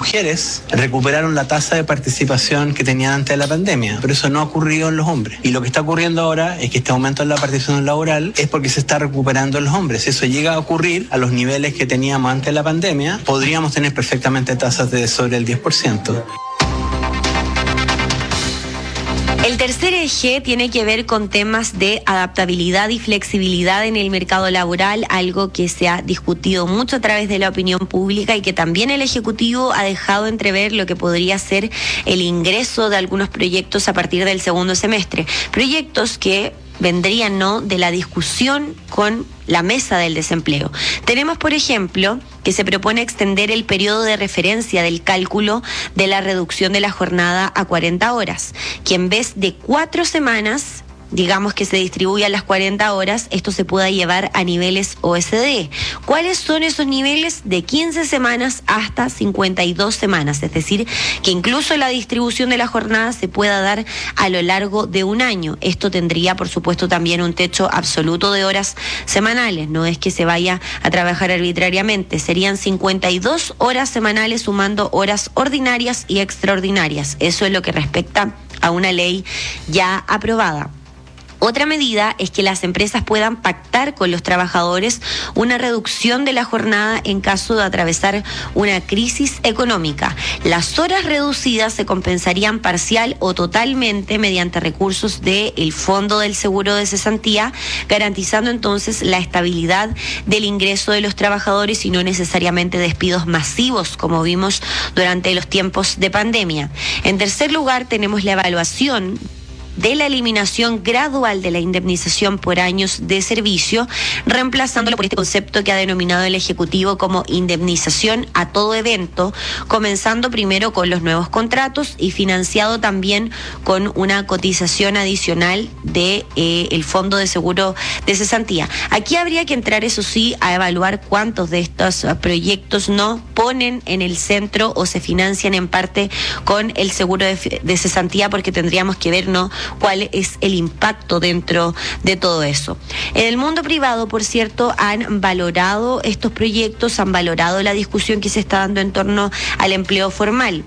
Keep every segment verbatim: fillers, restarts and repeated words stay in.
mujeres recuperaron la tasa de participación que tenían antes de la pandemia, pero eso no ha ocurrido en los hombres. Y lo que está ocurriendo ahora es que este aumento en la participación laboral es porque se está recuperando en los hombres. Si eso llega a ocurrir a los niveles que teníamos antes de la pandemia, podríamos tener perfectamente tasas de sobre el diez por ciento. El tercer eje tiene que ver con temas de adaptabilidad y flexibilidad en el mercado laboral, algo que se ha discutido mucho a través de la opinión pública y que también el Ejecutivo ha dejado entrever lo que podría ser el ingreso de algunos proyectos a partir del segundo semestre. Proyectos que vendrían, ¿no?, de la discusión con la mesa del desempleo. Tenemos, por ejemplo, que se propone extender el periodo de referencia del cálculo de la reducción de la jornada a cuarenta horas, que en vez de cuatro semanas, digamos que se distribuyan las cuarenta horas, esto se pueda llevar a niveles O E C D. ¿Cuáles son esos niveles? De quince semanas hasta cincuenta y dos semanas, es decir, que incluso la distribución de la jornada se pueda dar a lo largo de un año. Esto tendría, por supuesto, también un techo absoluto de horas semanales, no es que se vaya a trabajar arbitrariamente, serían cincuenta y dos horas semanales sumando horas ordinarias y extraordinarias. Eso es lo que respecta a una ley ya aprobada. Otra medida es que las empresas puedan pactar con los trabajadores una reducción de la jornada en caso de atravesar una crisis económica. Las horas reducidas se compensarían parcial o totalmente mediante recursos del Fondo del Seguro de Cesantía, garantizando entonces la estabilidad del ingreso de los trabajadores y no necesariamente despidos masivos, como vimos durante los tiempos de pandemia. En tercer lugar, tenemos la evaluación de la eliminación gradual de la indemnización por años de servicio, reemplazándolo por este concepto que ha denominado el Ejecutivo como indemnización a todo evento, comenzando primero con los nuevos contratos y financiado también con una cotización adicional de eh, el Fondo de Seguro de Cesantía. Aquí habría que entrar, eso sí, a evaluar cuántos de estos proyectos no ponen en el centro o se financian en parte con el seguro de, de cesantía, porque tendríamos que ver, ¿no?, cuál es el impacto dentro de todo eso. En el mundo privado, por cierto, han valorado estos proyectos, han valorado la discusión que se está dando en torno al empleo formal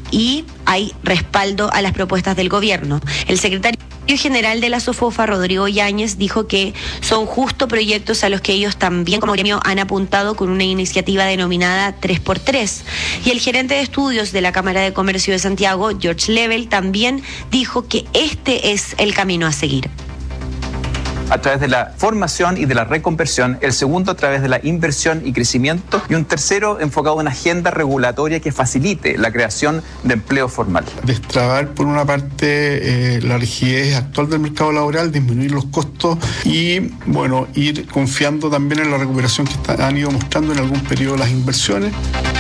y hay respaldo a las propuestas del gobierno. El secretario general de la SOFOFA, Rodrigo Yáñez, dijo que son justo proyectos a los que ellos también como gremio han apuntado con una iniciativa denominada tres por tres. Y el gerente de estudios de la Cámara de Comercio de Santiago, George Level, también dijo que este es el camino a seguir. A través de la formación y de la reconversión, el segundo a través de la inversión y crecimiento, y un tercero enfocado en una agenda regulatoria que facilite la creación de empleo formal. Destrabar, por una parte, eh, la rigidez actual del mercado laboral, disminuir los costos y, bueno, ir confiando también en la recuperación que está, han ido mostrando en algún periodo las inversiones.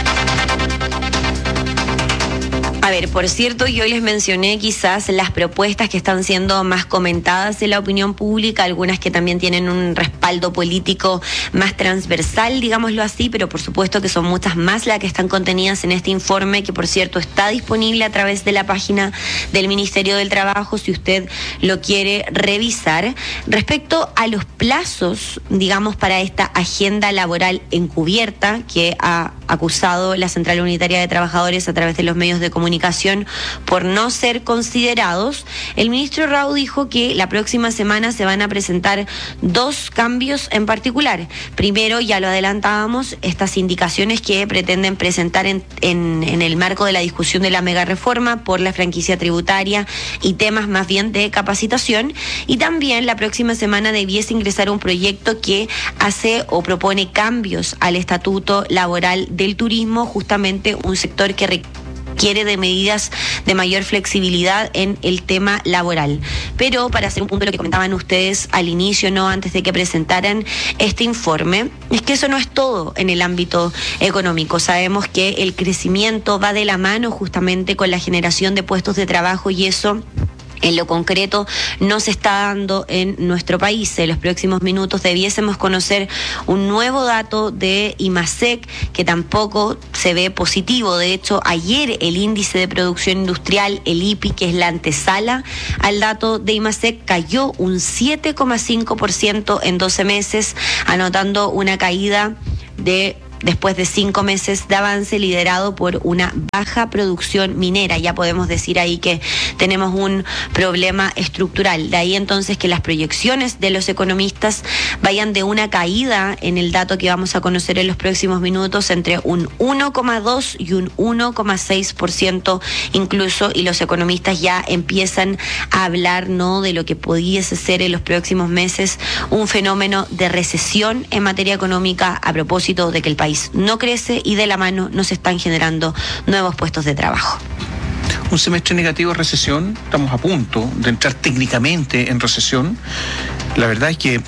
A ver, por cierto, yo les mencioné quizás las propuestas que están siendo más comentadas en la opinión pública, algunas que también tienen un respaldo político más transversal, digámoslo así, pero por supuesto que son muchas más las que están contenidas en este informe, que por cierto está disponible a través de la página del Ministerio del Trabajo, si usted lo quiere revisar. Respecto a los plazos, digamos, para esta agenda laboral encubierta que ha acusado la Central Unitaria de Trabajadores a través de los medios de comunicación por no ser considerados, el ministro Rau dijo que la próxima semana se van a presentar dos cambios en particular. Primero, ya lo adelantábamos, estas indicaciones que pretenden presentar en, en, en el marco de la discusión de la mega reforma por la franquicia tributaria y temas más bien de capacitación. Y también la próxima semana debiese ingresar un proyecto que hace o propone cambios al estatuto laboral del turismo, justamente un sector que requiere quiere de medidas de mayor flexibilidad en el tema laboral. Pero para hacer un punto de lo que comentaban ustedes al inicio, no antes de que presentaran este informe, es que eso no es todo en el ámbito económico. Sabemos que el crecimiento va de la mano justamente con la generación de puestos de trabajo y eso en lo concreto no se está dando en nuestro país. En los próximos minutos debiésemos conocer un nuevo dato de IMASEC que tampoco se ve positivo. De hecho, ayer el índice de producción industrial, el I P I, que es la antesala al dato de IMASEC, cayó un siete coma cinco por ciento en doce meses, anotando una caída de después de cinco meses de avance liderado por una baja producción minera. Ya podemos decir ahí que tenemos un problema estructural. De ahí entonces que las proyecciones de los economistas vayan de una caída en el dato que vamos a conocer en los próximos minutos entre un uno coma dos y un uno coma seis por ciento incluso, y los economistas ya empiezan a hablar, ¿no?, de lo que pudiese ser en los próximos meses un fenómeno de recesión en materia económica, a propósito de que el país no crece y de la mano no se están generando nuevos puestos de trabajo. Un semestre negativo de recesión, estamos a punto de entrar técnicamente en recesión. La verdad es que,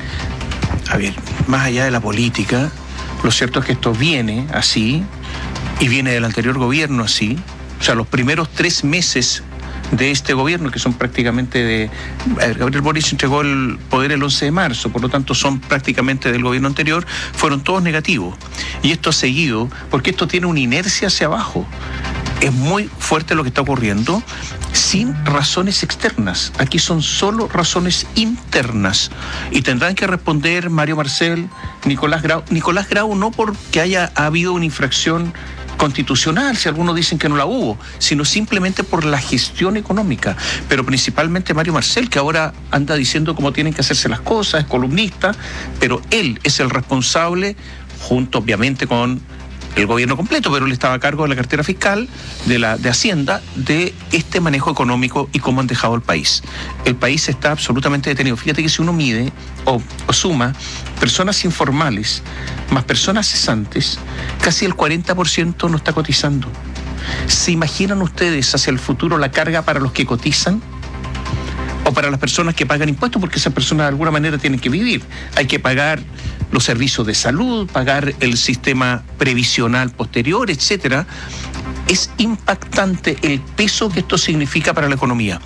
a ver, más allá de la política, lo cierto es que esto viene así, y viene del anterior gobierno así. O sea, los primeros tres meses de este gobierno, que son prácticamente de... Gabriel Boric entregó el poder el once de marzo, por lo tanto son prácticamente del gobierno anterior, fueron todos negativos. Y esto ha seguido, porque esto tiene una inercia hacia abajo. Es muy fuerte lo que está ocurriendo, sin razones externas. Aquí son solo razones internas. Y tendrán que responder Mario Marcel, Nicolás Grau. Nicolás Grau no porque haya habido una infracción constitucional, si algunos dicen que no la hubo, sino simplemente por la gestión económica, pero principalmente Mario Marcel, que ahora anda diciendo cómo tienen que hacerse las cosas, es columnista, pero él es el responsable, junto obviamente con el gobierno completo, pero él estaba a cargo de la cartera fiscal, de la de Hacienda, de este manejo económico y cómo han dejado el país. El país está absolutamente detenido. Fíjate que si uno mide o, o suma personas informales más personas cesantes, casi el cuarenta por ciento no está cotizando. ¿Se imaginan ustedes hacia el futuro la carga para los que cotizan? O para las personas que pagan impuestos, porque esas personas de alguna manera tienen que vivir. Hay que pagar los servicios de salud, pagar el sistema previsional posterior, etcétera. Es impactante el peso que esto significa para la economía.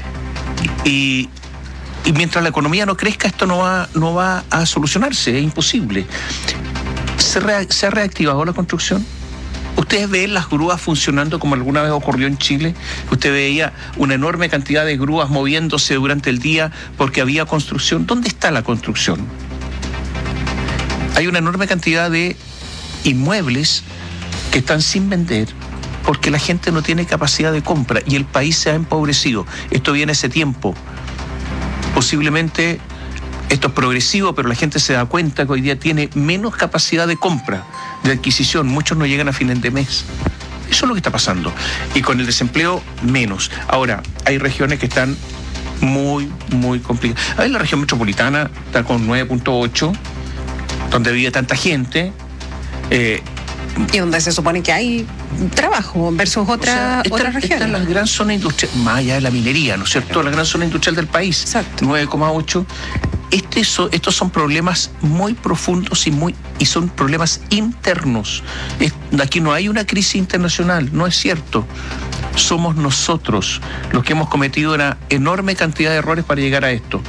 Y, y mientras la economía no crezca, esto no va, no va a solucionarse, es imposible. ¿Se, rea, ¿Se ha reactivado la construcción? ¿Ustedes ven las grúas funcionando como alguna vez ocurrió en Chile? Usted veía una enorme cantidad de grúas moviéndose durante el día porque había construcción. ¿Dónde está la construcción? Hay una enorme cantidad de inmuebles que están sin vender porque la gente no tiene capacidad de compra y el país se ha empobrecido. Esto viene hace tiempo. Posiblemente esto es progresivo, pero la gente se da cuenta que hoy día tiene menos capacidad de compra, de adquisición. Muchos no llegan a fin de mes. Eso es lo que está pasando. Y con el desempleo, menos. Ahora, hay regiones que están muy, muy complicadas. A ver, la región metropolitana está con nueve punto ocho, donde vive tanta gente. Eh, y donde se supone que hay trabajo versus otra, o sea, otras regiones. Esta es la gran zona industrial, más allá de la minería, ¿no es cierto? La gran zona industrial del país. Exacto. nueve coma ocho. Este, so, estos son problemas muy profundos y muy y son problemas internos. Es, aquí no hay una crisis internacional, no es cierto. Somos nosotros los que hemos cometido una enorme cantidad de errores para llegar a esto.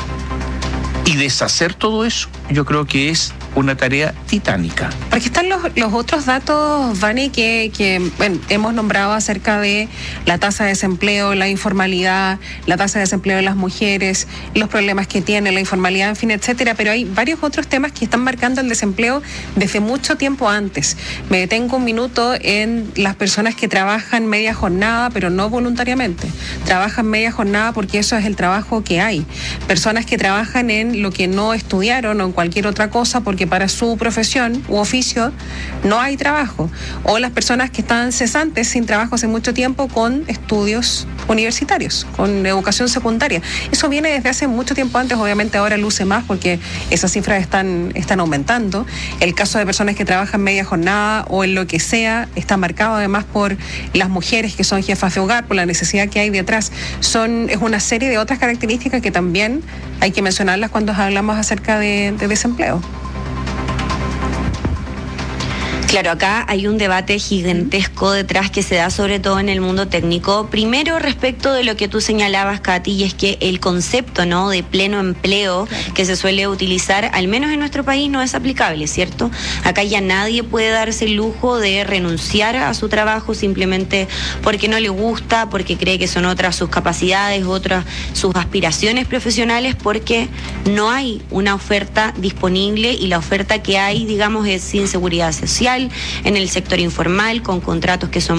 Y deshacer todo eso, yo creo que es una tarea titánica. Porque están los, los otros datos, Vani, que, que bueno, hemos nombrado acerca de la tasa de desempleo, la informalidad, la tasa de desempleo de las mujeres, los problemas que tiene la informalidad, en fin, etcétera, pero hay varios otros temas que están marcando el desempleo desde mucho tiempo antes. Me detengo un minuto en las personas que trabajan media jornada, pero no voluntariamente. Trabajan media jornada porque eso es el trabajo que hay. Personas que trabajan en lo que no estudiaron o en cualquier otra cosa porque para su profesión u oficio no hay trabajo, o las personas que están cesantes sin trabajo hace mucho tiempo con estudios universitarios, con educación secundaria. Eso viene desde hace mucho tiempo antes, obviamente ahora luce más porque esas cifras están, están aumentando. El caso de personas que trabajan media jornada o en lo que sea está marcado además por las mujeres que son jefas de hogar, por la necesidad que hay detrás. Son, es una serie de otras características que también hay que mencionarlas cuando hablamos acerca de, de desempleo. Claro, acá hay un debate gigantesco detrás que se da sobre todo en el mundo técnico. Primero, respecto de lo que tú señalabas, Katy, y es que el concepto, ¿no?, de pleno empleo que se suele utilizar, al menos en nuestro país, no es aplicable, ¿cierto? Acá ya nadie puede darse el lujo de renunciar a su trabajo simplemente porque no le gusta, porque cree que son otras sus capacidades, otras sus aspiraciones profesionales, porque no hay una oferta disponible y la oferta que hay, digamos, es sin seguridad social, en el sector informal, con contratos que son